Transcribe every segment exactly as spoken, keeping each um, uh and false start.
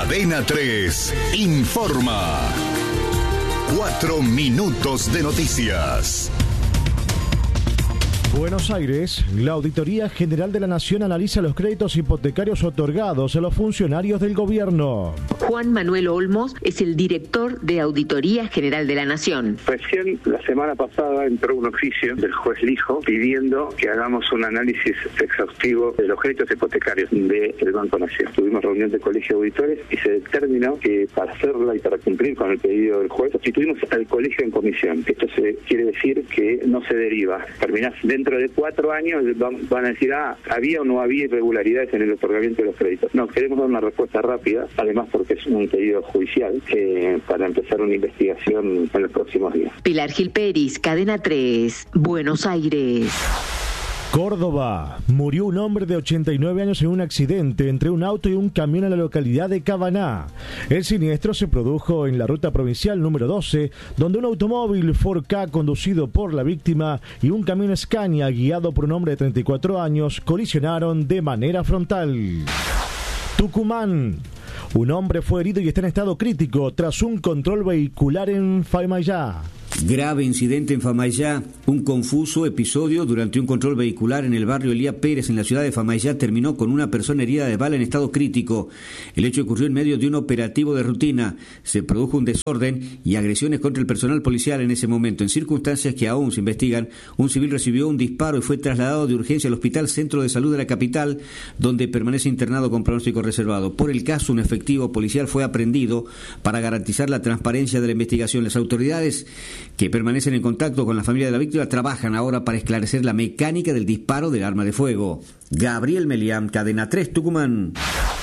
Cadena tres informa. Cuatro minutos de noticias. Buenos Aires, la Auditoría General de la Nación analiza los créditos hipotecarios otorgados a los funcionarios del gobierno. Juan Manuel Olmos es el director de Auditoría General de la Nación. Recién la semana pasada entró un oficio del juez Lijo pidiendo que hagamos un análisis exhaustivo de los créditos hipotecarios del Banco Nación. Tuvimos reunión de colegio de auditores y se determinó que para hacerla y para cumplir con el pedido del juez, sustituimos al colegio en comisión. Esto se quiere decir que no se deriva. Terminás dentro Dentro de cuatro años van a decir, ah, había o no había irregularidades en el otorgamiento de los créditos. No, queremos dar una respuesta rápida, además porque es un pedido judicial, eh, para empezar una investigación en los próximos días. Pilar Gil Peris, Cadena tres, Buenos Aires. Córdoba. Murió un hombre de ochenta y nueve años en un accidente entre un auto y un camión en la localidad de Cabaná. El siniestro se produjo en la ruta provincial número doce, donde un automóvil Ford Ka conducido por la víctima y un camión Scania guiado por un hombre de treinta y cuatro años colisionaron de manera frontal. Tucumán. Un hombre fue herido y está en estado crítico tras un control vehicular en Famaillá. Grave incidente en Famaillá. Un confuso episodio durante un control vehicular en el barrio Elía Pérez, en la ciudad de Famaillá, terminó con una persona herida de bala en estado crítico. El hecho ocurrió en medio de un operativo de rutina. Se produjo un desorden y agresiones contra el personal policial en ese momento. En circunstancias que aún se investigan, un civil recibió un disparo y fue trasladado de urgencia al Hospital Centro de Salud de la capital, donde permanece internado con pronóstico reservado. Por el caso, un efectivo policial fue aprehendido para garantizar la transparencia de la investigación. Las autoridades que permanecen en contacto con la familia de la víctima trabajan ahora para esclarecer la mecánica del disparo del arma de fuego. Gabriel Melián, Cadena tres, Tucumán.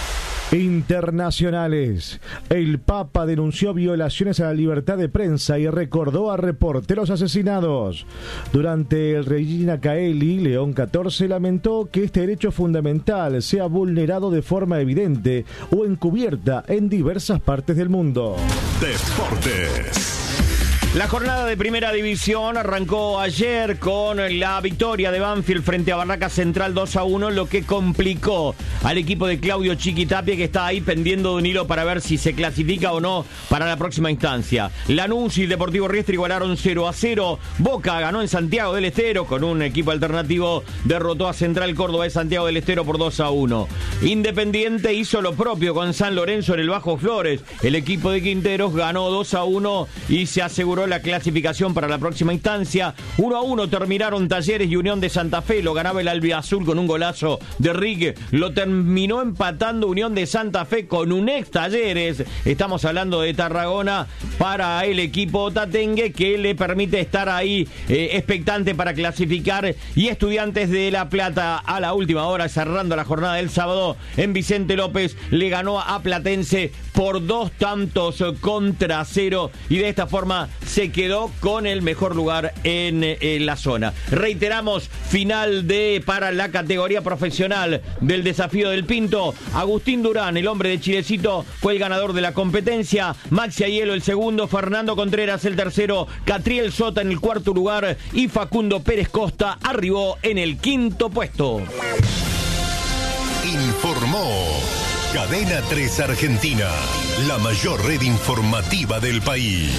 Internacionales. El Papa denunció violaciones a la libertad de prensa y recordó a reporteros asesinados. Durante el Regina Caeli, León catorce lamentó que este derecho fundamental sea vulnerado de forma evidente o encubierta en diversas partes del mundo. Deportes. La jornada de Primera División arrancó ayer con la victoria de Banfield frente a Barraca Central dos a uno, lo que complicó al equipo de Claudio Chiquitapia, que está ahí pendiendo de un hilo para ver si se clasifica o no para la próxima instancia. Lanús y Deportivo Riestra igualaron cero a cero. Boca ganó en Santiago del Estero con un equipo alternativo, derrotó a Central Córdoba de Santiago del Estero por dos a uno. Independiente hizo lo propio con San Lorenzo en el Bajo Flores. El equipo de Quinteros ganó dos a uno y se aseguró la clasificación para la próxima instancia. uno a uno terminaron Talleres y Unión de Santa Fe. Lo ganaba el albiazul con un golazo de Rigue. Lo terminó empatando Unión de Santa Fe con un ex Talleres. Estamos hablando de Tarragona para el equipo tatengue, que le permite estar ahí eh, expectante para clasificar. Y Estudiantes de La Plata, a la última hora, cerrando la jornada del sábado en Vicente López, le ganó a Platense por dos tantos contra cero, y de esta forma se quedó con el mejor lugar en, en la zona. Reiteramos, final de para la categoría profesional del Desafío del Pinto. Agustín Durán, el hombre de Chilecito, fue el ganador de la competencia. Maxi Aiello el segundo, Fernando Contreras el tercero, Catriel Sota en el cuarto lugar y Facundo Pérez Costa arribó en el quinto puesto. Informó Cadena tres Argentina, la mayor red informativa del país.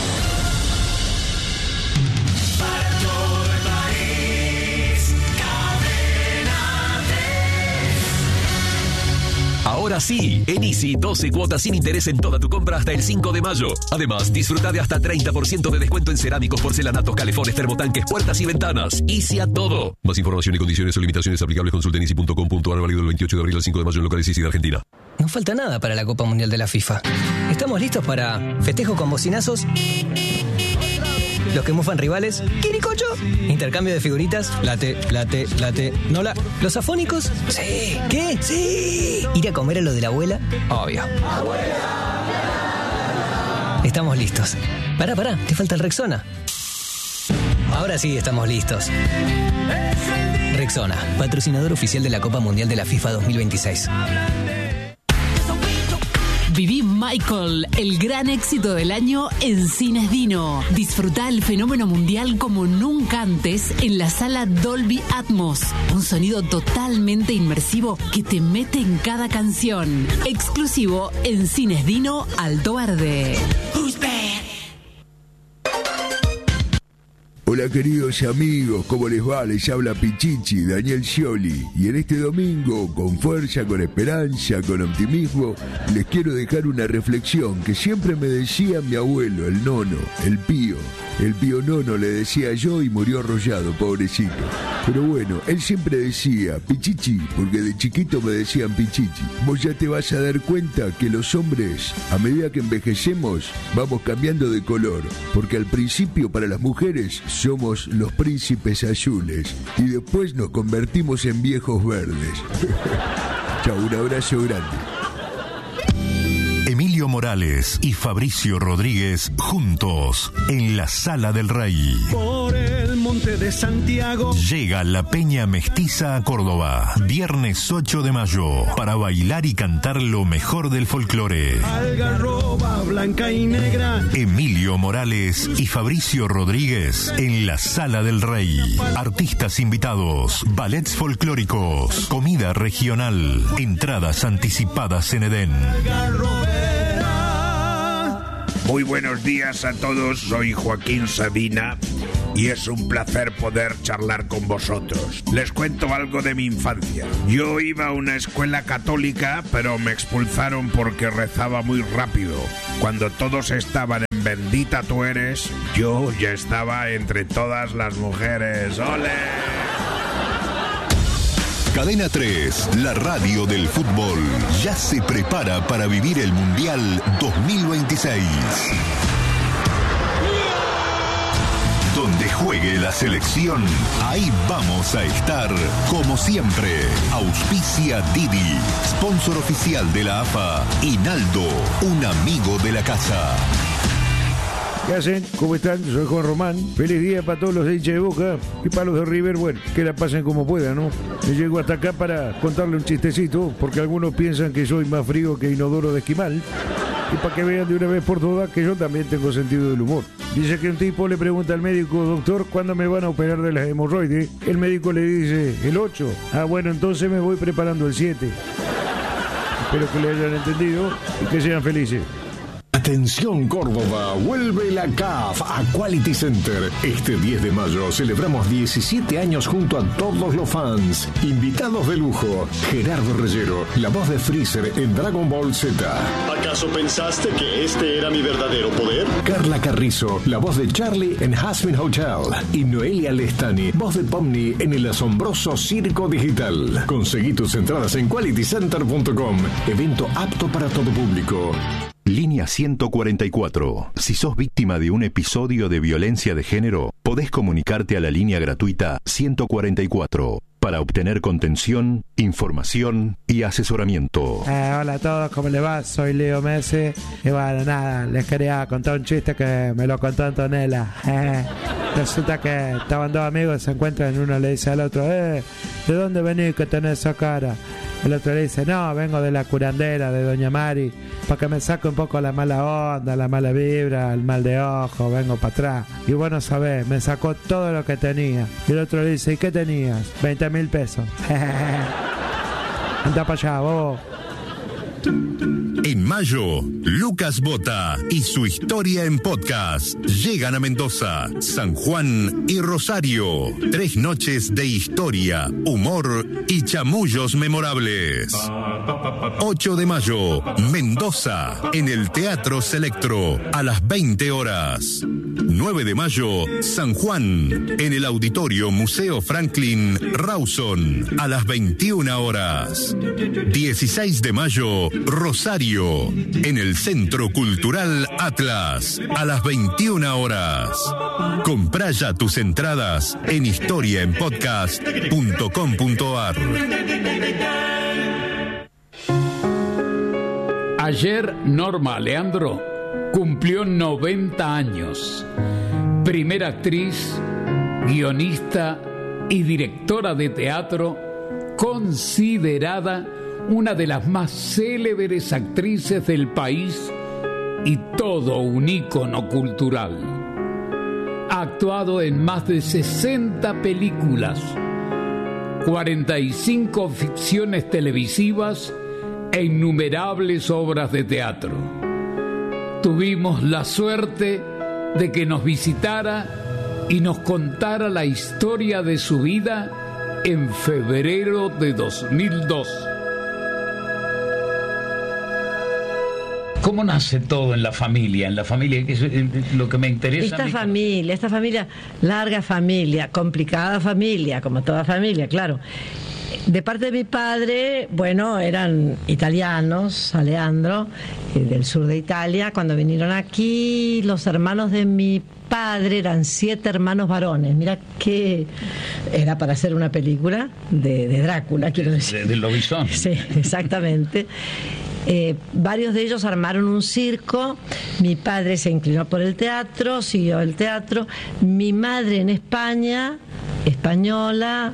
Ahora sí, en Easy, doce cuotas sin interés en toda tu compra hasta el cinco de mayo. Además, disfruta de hasta treinta por ciento de descuento en cerámicos, porcelanatos, calefones, termotanques, puertas y ventanas. Easy a todo. Más información y condiciones o limitaciones aplicables consulta en easy punto com punto a r, válido del veintiocho de abril al cinco de mayo en locales Easy de Argentina. No falta nada para la Copa Mundial de la FIFA. Estamos listos para festejo con bocinazos, los que mufan rivales, ¡quiricocho! Intercambio de figuritas, late, late, late, no la... ¿Los afónicos? Sí. ¿Qué? Sí. ¿Ir a comer a lo de la abuela? Obvio. ¡Abuela! Estamos listos. Pará, pará, te falta el Rexona. Ahora sí estamos listos. Rexona, patrocinador oficial de la Copa Mundial de la FIFA dos mil veintiséis. Viví Michael, el gran éxito del año en Cines Dino. Disfruta el fenómeno mundial como nunca antes en la sala Dolby Atmos. Un sonido totalmente inmersivo que te mete en cada canción. Exclusivo en Cines Dino Alto Verde. Hola queridos amigos, ¿cómo les va? Les habla Pichichi, Daniel Scioli. Y en este domingo, con fuerza, con esperanza, con optimismo, les quiero dejar una reflexión que siempre me decía mi abuelo, el nono, el pío. El pío nono le decía yo y murió arrollado, pobrecito. Pero bueno, él siempre decía Pichichi, porque de chiquito me decían Pichichi. Vos ya te vas a dar cuenta que los hombres, a medida que envejecemos, vamos cambiando de color. Porque al principio para las mujeres somos los príncipes azules y después nos convertimos en viejos verdes. Chao, un abrazo grande. Emilio Morales y Fabricio Rodríguez juntos en la Sala del Rey. Por el monte de Santiago llega la Peña Mestiza a Córdoba, viernes ocho de mayo, para bailar y cantar lo mejor del folclore. Algarroba blanca y negra. Emilio Morales y Fabricio Rodríguez en la Sala del Rey. Artistas invitados, ballets folclóricos, comida regional, entradas anticipadas en Edén. Muy buenos días a todos, soy Joaquín Sabina y es un placer poder charlar con vosotros. Les cuento algo de mi infancia. Yo iba a una escuela católica, pero me expulsaron porque rezaba muy rápido. Cuando todos estaban en Bendita tú eres, yo ya estaba entre todas las mujeres. ¡Ole! Cadena tres, la radio del fútbol, ya se prepara para vivir el Mundial dos mil veintiséis. Donde juegue la selección, ahí vamos a estar, como siempre. Auspicia Didi, sponsor oficial de la A F A, y Naldo, un amigo de la casa. ¿Qué hacen? ¿Cómo están? Soy Juan Román. Feliz día para todos los hinchas de Boca y para los de River. Bueno, que la pasen como puedan, ¿no? Me llego hasta acá para contarle un chistecito, porque algunos piensan que soy más frío que inodoro de esquimal. Y para que vean de una vez por todas que yo también tengo sentido del humor. Dice que un tipo le pregunta al médico: doctor, ¿cuándo me van a operar de las hemorroides? El médico le dice: el ocho. Ah, bueno, entonces me voy preparando el siete. Espero que le hayan entendido y que sean felices. Atención Córdoba, vuelve la C A F Aquality Center. Este diez de mayo celebramos diecisiete años junto a todos los fans. Invitados de lujo: Gerardo Reyero, la voz de Freezer en Dragon Ball Z. ¿Acaso pensaste que este era mi verdadero poder? Carla Carrizo, la voz de Charlie en Jasmine Hotel. Y Noelia Lestani, voz de Pomni en el asombroso Circo Digital. Conseguí tus entradas en quality center punto com. Evento apto para todo público. Línea ciento cuarenta y cuatro. Si sos víctima de un episodio de violencia de género, podés comunicarte a la línea gratuita ciento cuarenta y cuatro para obtener contención, información y asesoramiento. Eh, hola a todos, ¿cómo les va? Soy Leo Messi y bueno, nada, les quería contar un chiste que me lo contó Antonella. Eh, resulta que estaban dos amigos, se encuentran y uno le dice al otro: eh, ¿de dónde venís que tenés esa cara? El otro le dice: no, vengo de la curandera de Doña Mari, para que me saque un poco la mala onda, la mala vibra, el mal de ojo, vengo para atrás. Y bueno, sabés, me sacó todo lo que tenía. Y el otro le dice: ¿y qué tenías? veinte mil pesos. Anda para allá, vos. En mayo, Lucas Bota y su historia en podcast llegan a Mendoza, San Juan y Rosario. Tres noches de historia, humor y chamullos memorables. ocho de mayo, Mendoza, en el Teatro Selectro, a las veinte horas. nueve de mayo, San Juan, en el Auditorio Museo Franklin Rawson, a las veintiuna horas. dieciséis de mayo, Rosario, en el Centro Cultural Atlas, a las veintiuna horas. Comprá ya tus entradas en historia en podcast punto com punto ar. Ayer Norma Leandro cumplió noventa años. Primera actriz, guionista y directora de teatro, considerada una de las más célebres actrices del país y todo un ícono cultural. Ha actuado en más de sesenta películas, cuarenta y cinco ficciones televisivas e innumerables obras de teatro. Tuvimos la suerte de que nos visitara y nos contara la historia de su vida en febrero de dos mil dos. ¿Cómo nace todo en la familia? En la familia, que es lo que me interesa. Esta familia, esta familia, larga familia, complicada familia, como toda familia, claro. De parte de mi padre, bueno, eran italianos, Aleandro, eh, del sur de Italia. Cuando vinieron aquí, los hermanos de mi padre eran siete hermanos varones. Mira que era para hacer una película de, de Drácula, quiero decir. De, de lobizón. Sí, exactamente. Eh, varios de ellos armaron un circo. Mi padre se inclinó por el teatro, siguió el teatro. Mi madre en España, española,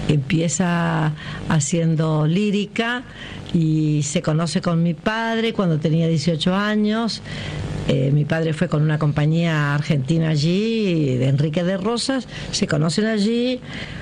empieza haciendo lírica y se conoce con mi padre cuando tenía dieciocho años. Eh, mi padre fue con una compañía argentina allí, de Enrique de Rosas, se conocen allí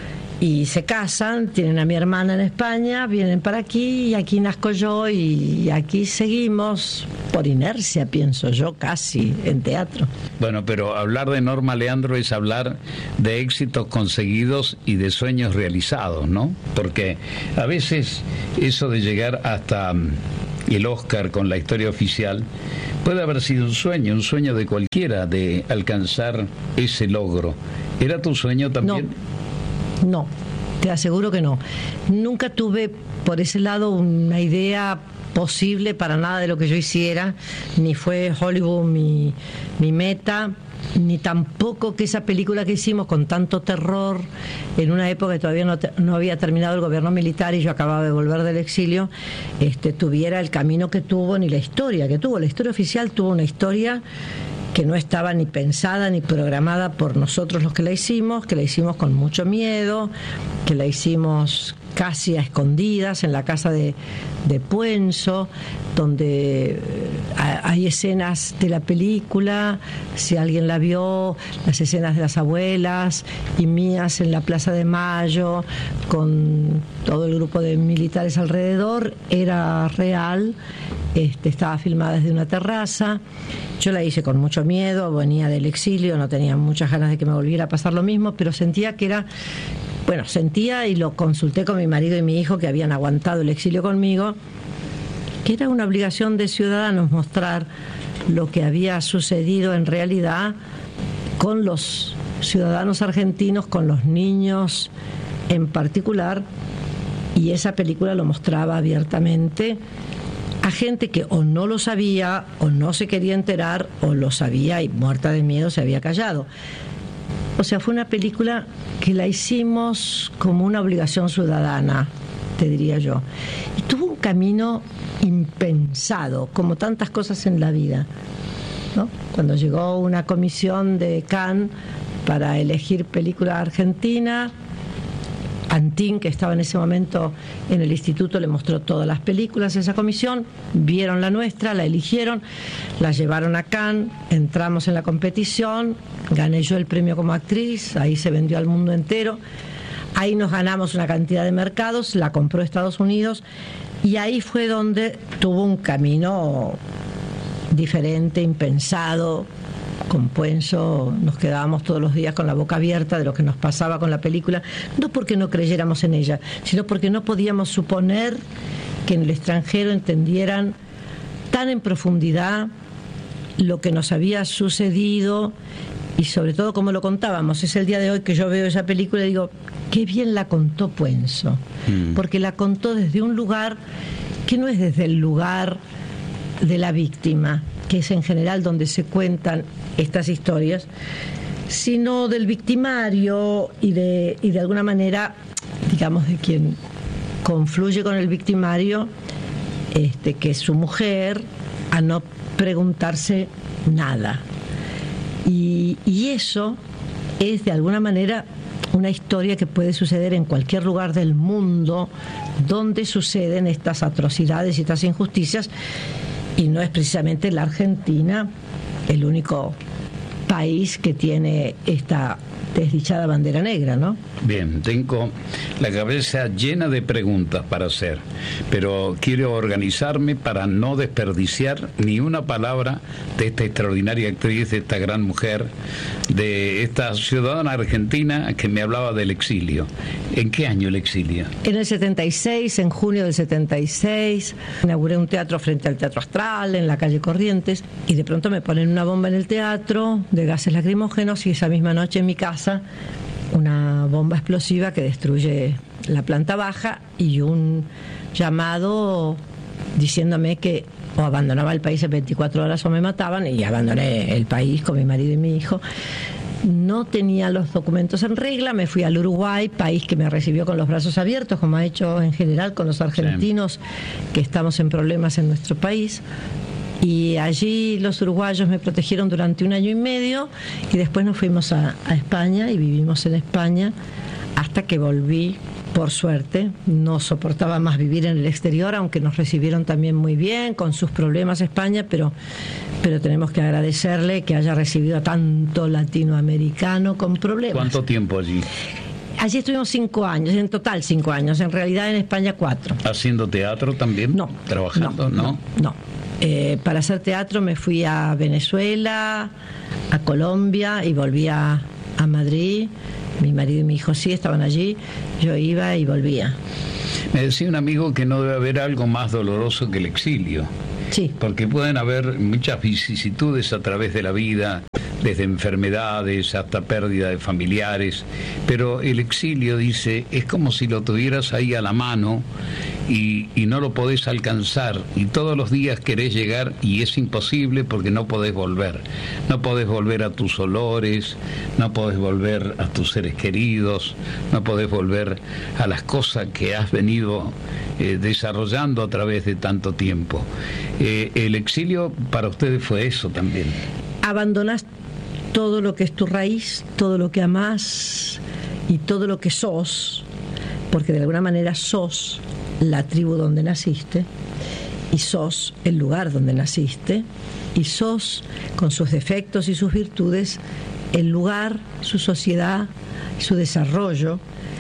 y se casan, tienen a mi hermana en España, vienen para aquí y aquí nazco yo y aquí seguimos por inercia, pienso yo, casi en teatro. Bueno, pero hablar de Norma Leandro es hablar de éxitos conseguidos y de sueños realizados, ¿no? Porque a veces eso de llegar hasta el Oscar con la historia oficial puede haber sido un sueño, un sueño de cualquiera, de alcanzar ese logro. ¿Era tu sueño también? No. No, te aseguro que no. Nunca tuve por ese lado una idea posible para nada de lo que yo hiciera, ni fue Hollywood mi, mi meta, ni tampoco que esa película que hicimos con tanto terror, en una época que todavía no, te, no había terminado el gobierno militar y yo acababa de volver del exilio, este, tuviera el camino que tuvo, ni la historia que tuvo. La historia oficial tuvo una historia que no estaba ni pensada ni programada por nosotros los que la hicimos, que la hicimos con mucho miedo, que la hicimos casi a escondidas en la casa de, de Puenzo, donde hay escenas de la película, si alguien la vio, las escenas de las abuelas y mías en la Plaza de Mayo, con todo el grupo de militares alrededor, era real. Este, estaba filmada desde una terraza. Yo la hice con mucho miedo, venía del exilio, no tenía muchas ganas de que me volviera a pasar lo mismo, pero sentía que era, bueno, sentía y lo consulté con mi marido y mi hijo que habían aguantado el exilio conmigo, que era una obligación de ciudadanos mostrar lo que había sucedido en realidad con los ciudadanos argentinos, con los niños en particular, y esa película lo mostraba abiertamente a gente que o no lo sabía o no se quería enterar o lo sabía y muerta de miedo se había callado. O sea, fue una película que la hicimos como una obligación ciudadana, te diría yo. Y tuvo un camino impensado, como tantas cosas en la vida, ¿no? Cuando llegó una comisión de Cannes para elegir película argentina, Antín, que estaba en ese momento en el instituto, le mostró todas las películas a esa comisión, vieron la nuestra, la eligieron, la llevaron a Cannes, entramos en la competición, gané yo el premio como actriz, ahí se vendió al mundo entero, ahí nos ganamos una cantidad de mercados, la compró Estados Unidos y ahí fue donde tuvo un camino diferente, impensado. Con Puenzo nos quedábamos todos los días con la boca abierta de lo que nos pasaba con la película, no porque no creyéramos en ella, sino porque no podíamos suponer que en el extranjero entendieran tan en profundidad lo que nos había sucedido y sobre todo cómo lo contábamos. Es el día de hoy que yo veo esa película y digo, qué bien la contó Puenzo, mm. porque la contó desde un lugar que no es desde el lugar de la víctima, que es en general donde se cuentan estas historias, sino del victimario y de, y de alguna manera, digamos, de quien confluye con el victimario, este, que es su mujer, a no preguntarse nada. Y, y eso es de alguna manera una historia que puede suceder en cualquier lugar del mundo donde suceden estas atrocidades y estas injusticias, y no es precisamente la Argentina el único país que tiene esta desdichada bandera negra, ¿no? Bien, tengo la cabeza llena de preguntas para hacer, pero quiero organizarme para no desperdiciar ni una palabra de esta extraordinaria actriz, de esta gran mujer, de esta ciudadana argentina que me hablaba del exilio. ¿En qué año el exilio? En el setenta y seis, en junio del setenta y seis, inauguré un teatro frente al Teatro Astral, en la calle Corrientes, y de pronto me ponen una bomba en el teatro de gases lacrimógenos, y esa misma noche en mi casa una bomba explosiva que destruye la planta baja, y un llamado diciéndome que o abandonaba el país en veinticuatro horas o me mataban, y abandoné el país con mi marido y mi hijo. No tenía los documentos en regla, me fui al Uruguay, país que me recibió con los brazos abiertos, como ha hecho en general con los argentinos, sí, que estamos en problemas en nuestro país. Y allí los uruguayos me protegieron durante un año y medio, y después nos fuimos a, a España y vivimos en España hasta que volví, por suerte. No soportaba más vivir en el exterior, aunque nos recibieron también muy bien, con sus problemas España, pero, pero tenemos que agradecerle que haya recibido a tanto latinoamericano con problemas. ¿Cuánto tiempo allí? Allí estuvimos cinco años, en total cinco años, en realidad en España cuatro. ¿Haciendo teatro también? No. ¿Trabajando? No. No. no. Eh, para hacer teatro me fui a Venezuela, a Colombia, y volví a, a Madrid. Mi marido y mi hijo sí estaban allí, yo iba y volvía. Me decía un amigo que no debe haber algo más doloroso que el exilio. Sí. Porque pueden haber muchas vicisitudes a través de la vida, desde enfermedades hasta pérdida de familiares, pero el exilio, dice, es como si lo tuvieras ahí a la mano y, y no lo podés alcanzar, y todos los días querés llegar y es imposible porque no podés volver. No podés volver a tus olores, no podés volver a tus seres queridos, no podés volver a las cosas que has venido eh, desarrollando a través de tanto tiempo. Eh, el exilio para ustedes fue eso también. Abandonaste todo lo que es tu raíz, todo lo que amás y todo lo que sos, porque de alguna manera sos la tribu donde naciste, y sos el lugar donde naciste, y sos, con sus defectos y sus virtudes, el lugar, su sociedad, su desarrollo,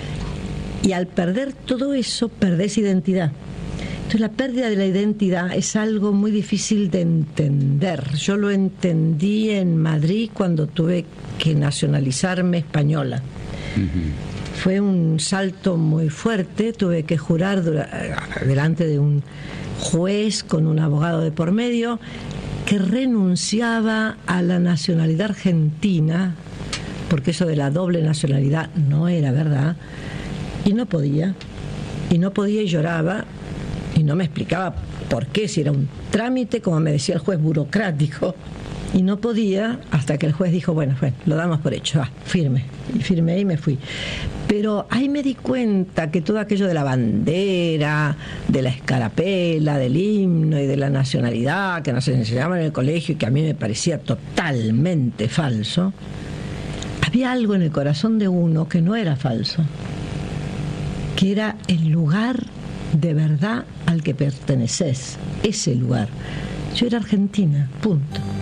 y al perder todo eso, perdés identidad. Entonces la pérdida de la identidad es algo muy difícil de entender. Yo lo entendí en Madrid cuando tuve que nacionalizarme española. Uh-huh. Fue un salto muy fuerte, tuve que jurar delante de un juez con un abogado de por medio que renunciaba a la nacionalidad argentina, porque eso de la doble nacionalidad no era verdad, y no podía, y no podía y lloraba. Y no me explicaba por qué, si era un trámite, como me decía el juez, burocrático. Y no podía, hasta que el juez dijo, bueno, bueno, lo damos por hecho, ah, firme. Y firmé y me fui. Pero ahí me di cuenta que todo aquello de la bandera, de la escarapela, del himno y de la nacionalidad, que nos enseñaban en el colegio y que a mí me parecía totalmente falso, había algo en el corazón de uno que no era falso, que era el lugar de verdad al que perteneces, ese lugar. Yo era argentina, punto.